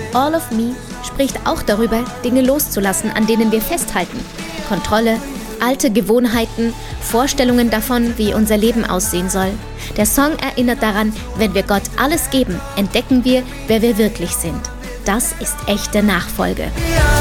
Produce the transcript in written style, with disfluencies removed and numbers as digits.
All of Me spricht auch darüber, Dinge loszulassen, an denen wir festhalten. Kontrolle, alte Gewohnheiten, Vorstellungen davon, wie unser Leben aussehen soll. Der Song erinnert daran, wenn wir Gott alles geben, entdecken wir, wer wir wirklich sind. Das ist echte Nachfolge. Ja.